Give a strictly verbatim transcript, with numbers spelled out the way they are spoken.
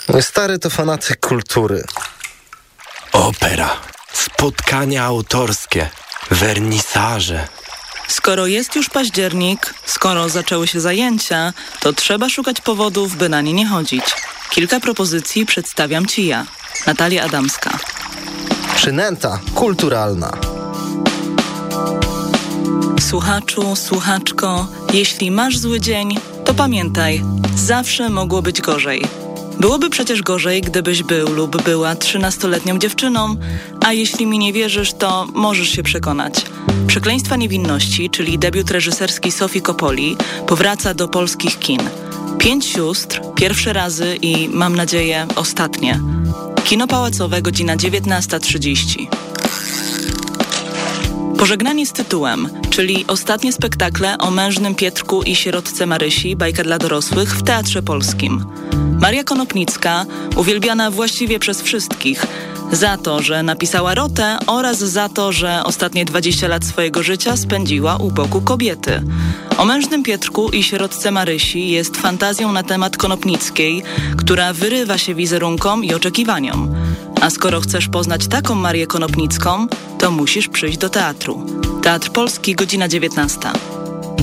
Stary to fanatyk kultury. Opera, spotkania autorskie, wernisaże. Skoro jest już październik, skoro zaczęły się zajęcia, to trzeba szukać powodów, by na nie nie chodzić. Kilka propozycji przedstawiam Ci ja, Natalia Adamska. Przynęta kulturalna. Słuchaczu, słuchaczko, jeśli masz zły dzień, to pamiętaj, zawsze mogło być gorzej. Byłoby przecież gorzej, gdybyś był lub była trzynastoletnią dziewczyną, a jeśli mi nie wierzysz, to możesz się przekonać. Przekleństwa niewinności, czyli debiut reżyserski Sofii Coppoli, powraca do polskich kin. Pięć sióstr, pierwsze razy i, mam nadzieję, ostatnie. Kino Pałacowe, godzina dziewiętnasta trzydzieści. Pożegnanie z tytułem, czyli ostatnie spektakle o mężnym Pietrku i sierotce Marysi, bajka dla dorosłych w Teatrze Polskim. Maria Konopnicka, uwielbiana właściwie przez wszystkich, za to, że napisała Rotę oraz za to, że ostatnie dwadzieścia lat swojego życia spędziła u boku kobiety. O mężnym Pietrku i sierotce Marysi jest fantazją na temat Konopnickiej, która wyrywa się wizerunkom i oczekiwaniom. A skoro chcesz poznać taką Marię Konopnicką, to musisz przyjść do teatru. Teatr Polski, godzina dziewiętnasta.